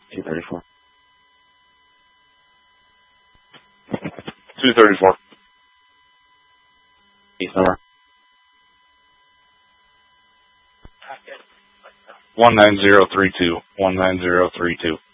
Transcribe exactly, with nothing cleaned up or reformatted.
two thirty-four. two thirty-four. East number. one nine zero three two. one nine zero three two.